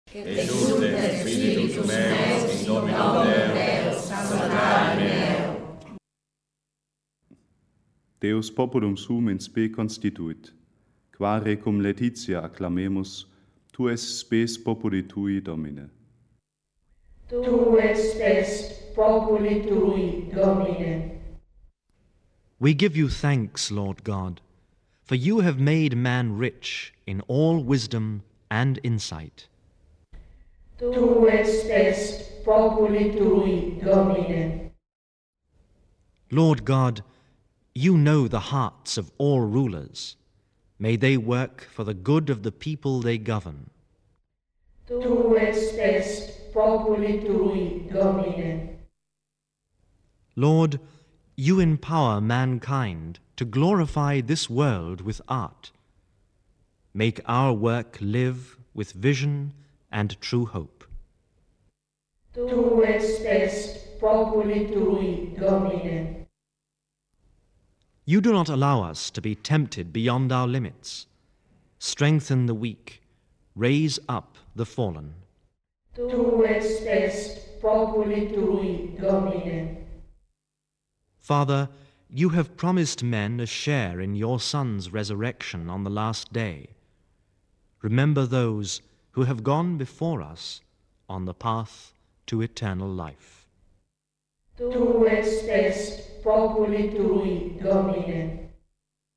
et ut et Spiritus meus in nomine Deo, salutare meo. Deus populum sum in spe constituit, quare cum Laetitia acclamemus, tu es spes populi tui, Domine. Tu es spes populi tui, Domine. We give you thanks, Lord God, for you have made man rich in all wisdom and insight. Tu es spes populi tui, Domine. Lord God, you know the hearts of all rulers. May they work for the good of the people they govern. Tu es spes populi tui, Domine. Lord, you empower mankind to glorify this world with art. Make our work live with vision and true hope. Tu es spes populi tui, Domine. You do not allow us to be tempted beyond our limits. Strengthen the weak, raise up the fallen. Tu es spes populi tui, Domine. Father, you have promised men a share in your Son's resurrection on the last day. Remember those who have gone before us on the path to eternal life. Tu es spes populi tui, Domine.